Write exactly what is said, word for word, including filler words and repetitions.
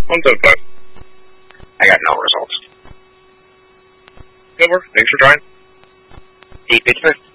one seventy-five. I got no results. Good work. Thanks for trying. Eight Pittsburgh.